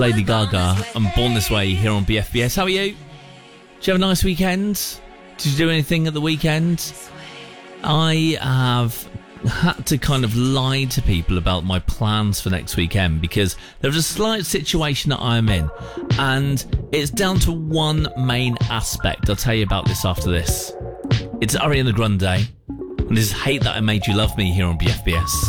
Lady Gaga and Born This Way here on BFBS. How are you? Did you have a nice weekend? Did you do anything at the weekend? I have had to kind of lie to people about my plans for next weekend because there was a slight situation that I'm in, and it's down to one main aspect. I'll tell you about this after this. It's Ariana Grande, and this is Hate That I Made You Love Me here on BFBS.